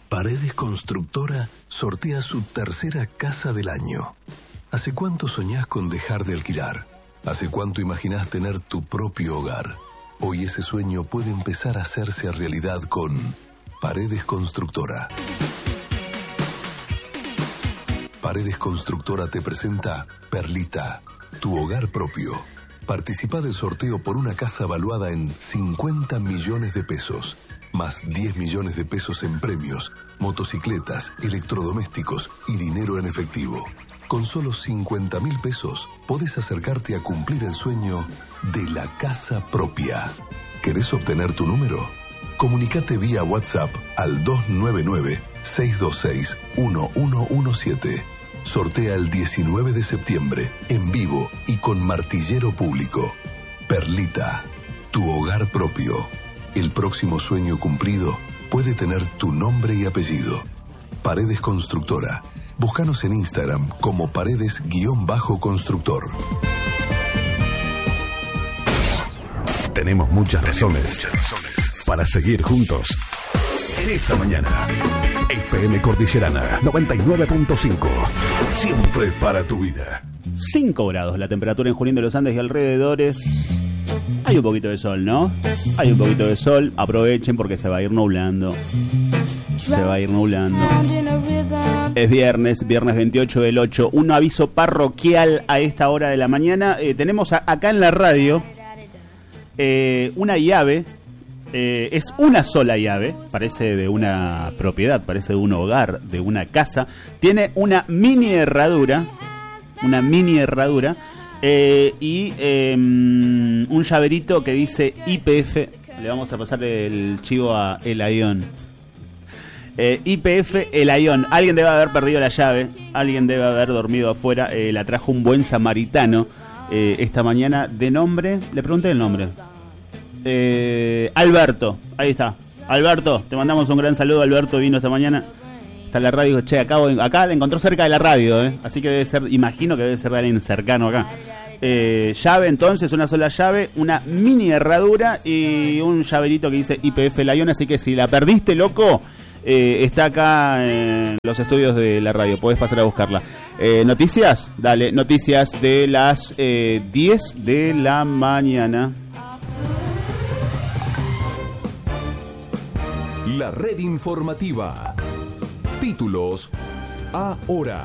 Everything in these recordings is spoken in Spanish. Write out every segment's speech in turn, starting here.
Paredes Constructora sortea su tercera casa del año. ¿Hace cuánto soñás con dejar de alquilar? ¿Hace cuánto imaginás tener tu propio hogar? Hoy ese sueño puede empezar a hacerse realidad con Paredes Constructora. Paredes Constructora te presenta Perlita, tu hogar propio. Participa del sorteo por una casa valuada en 50 millones de pesos, más 10 millones de pesos en premios, motocicletas, electrodomésticos y dinero en efectivo. Con solo 50.000 pesos podés acercarte a cumplir el sueño de la casa propia. ¿Querés obtener tu número? Comunicate vía WhatsApp al 299-626-1117. Sortea el 19 de septiembre, en vivo y con martillero público. Perlita, tu hogar propio. El próximo sueño cumplido puede tener tu nombre y apellido. Paredes Constructora. Búscanos en Instagram como Paredes_constructor. Tenemos muchas razones para seguir juntos. En esta mañana, FM Cordillerana 99.5. Siempre para tu vida. 5 grados la temperatura en Junín de los Andes y alrededores. Hay un poquito de sol, ¿no? Hay un poquito de sol. Aprovechen porque se va a ir nublando. Se va a ir nublando. Es viernes 28 del 8. Un aviso parroquial a esta hora de la mañana. Tenemos acá en la radio una llave. Es una sola llave. Parece de una propiedad, parece de un hogar, de una casa. Tiene una mini herradura. Una mini herradura. Y un llaverito que dice YPF. Le vamos a pasar el chivo a El Ayón. YPF El Ayón. Alguien debe haber perdido la llave. Alguien debe haber dormido afuera. La trajo un buen samaritano esta mañana. De nombre, le pregunté el nombre. Alberto. Ahí está. Alberto, te mandamos un gran saludo. Alberto vino esta mañana. Está en la radio. Che, acá la encontró cerca de la radio, así que debe ser, imagino que debe ser de alguien cercano acá. Llave entonces, una sola llave, una mini herradura y un llaverito que dice YPF El Ayón. Así que si la perdiste, loco, está acá en los estudios de la radio. Podés pasar a buscarla. Noticias, dale, noticias de las 10 de la mañana. La red informativa. Títulos ahora.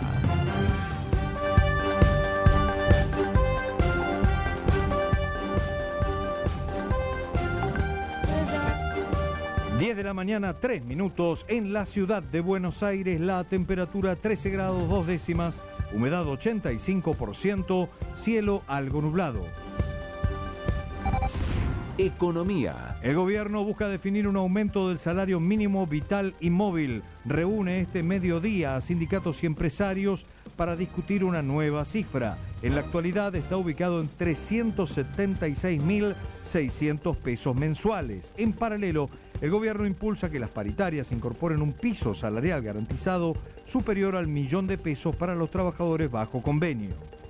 De la mañana, 3 minutos, en la ciudad de Buenos Aires, la temperatura 13 grados 2 décimas, humedad 85%, cielo algo nublado. Economía. El gobierno busca definir un aumento del salario mínimo vital y móvil. Reúne este mediodía a sindicatos y empresarios para discutir una nueva cifra. En la actualidad está ubicado en 376.600 pesos mensuales. En paralelo, el gobierno impulsa que las paritarias incorporen un piso salarial garantizado superior al 1.000.000 de pesos para los trabajadores bajo convenio.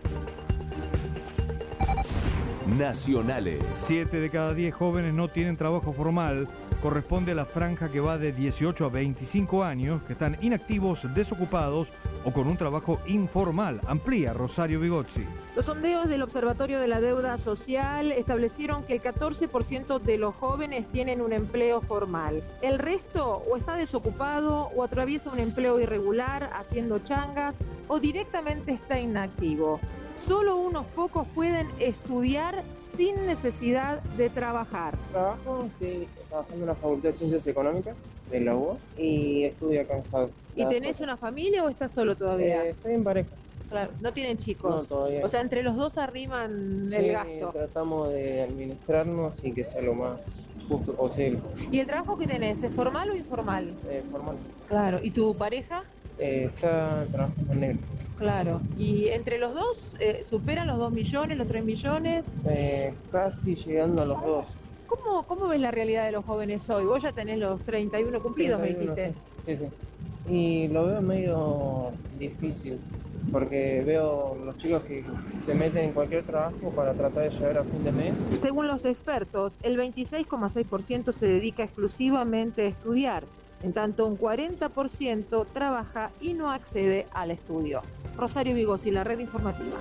Nacionales. 7 de cada 10 jóvenes no tienen trabajo formal. Corresponde a la franja que va de 18 a 25 años, que están inactivos, desocupados o con un trabajo informal. Amplía Rosario Bigozzi. Los sondeos del Observatorio de la Deuda Social establecieron que el 14% de los jóvenes tienen un empleo formal. El resto o está desocupado o atraviesa un empleo irregular haciendo changas o directamente está inactivo. Solo unos pocos pueden estudiar sin necesidad de trabajar. Trabajo, estoy trabajando en la Facultad de Ciencias Económicas de la UBA y estudio acá en FAD. ¿Y tenés una familia o estás solo todavía? Estoy en pareja. Claro, no tienen chicos. No, todavía. O sea, entre los dos arriman el gasto. Tratamos de administrarnos y que sea lo más justo posible. ¿Y el trabajo que tenés, es formal o informal? Formal. Claro, ¿y tu pareja? Está trabajando en negro. Claro, ¿y entre los dos superan los 2 millones, los 3 millones? Casi llegando a los 2. ¿Cómo ves la realidad de los jóvenes hoy? Vos ya tenés los 31 cumplidos, 31, me dijiste. Sí. Y lo veo medio difícil, porque veo los chicos que se meten en cualquier trabajo para tratar de llegar a fin de mes. Según los expertos, el 26,6% se dedica exclusivamente a estudiar. En tanto, un 40% trabaja y no accede al estudio. Rosario Vigosi, la red informativa.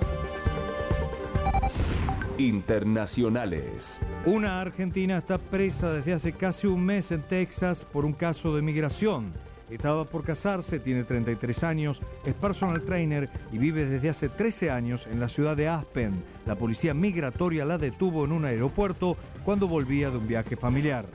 Internacionales. Una argentina está presa desde hace casi un mes en Texas por un caso de migración. Estaba por casarse, tiene 33 años, es personal trainer y vive desde hace 13 años en la ciudad de Aspen. La policía migratoria la detuvo en un aeropuerto cuando volvía de un viaje familiar.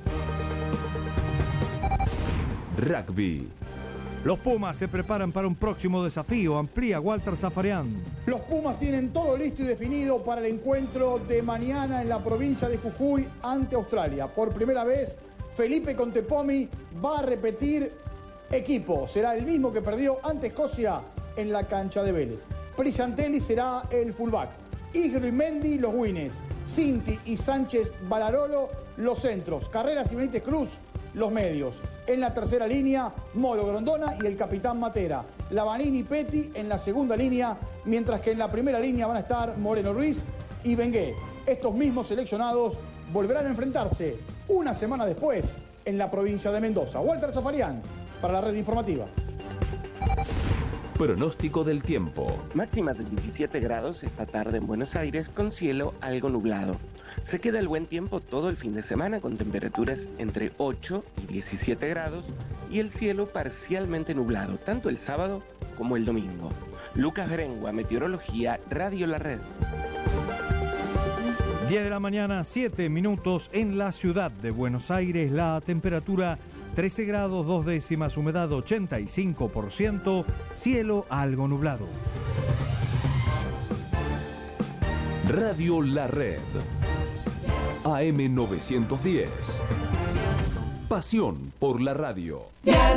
Rugby. Los Pumas se preparan para un próximo desafío, amplía Walter Zafarian. Los Pumas tienen todo listo y definido para el encuentro de mañana en la provincia de Jujuy ante Australia. Por primera vez, Felipe Contepomi va a repetir equipo. Será el mismo que perdió ante Escocia en la cancha de Vélez. Prisantelli será el fullback. Isgro y Mendy los wings. Cinti y Sánchez Balarolo los centros. Carreras y Benítez Cruz los medios. En la tercera línea, Molo Grondona y el capitán Matera. Lavanini y Petty en la segunda línea, mientras que en la primera línea van a estar Moreno Ruiz y Bengué. Estos mismos seleccionados volverán a enfrentarse una semana después en la provincia de Mendoza. Walter Zafarian, para la red informativa. Pronóstico del tiempo. Máxima de 17 grados esta tarde en Buenos Aires con cielo algo nublado. Se queda el buen tiempo todo el fin de semana con temperaturas entre 8 y 17 grados y el cielo parcialmente nublado, tanto el sábado como el domingo. Lucas Grengua, Meteorología, Radio La Red. 10 de la mañana, 7 minutos en la ciudad de Buenos Aires. La temperatura 13 grados, 2 décimas, humedad 85%, cielo algo nublado. Radio La Red. AM 910. Pasión por la radio.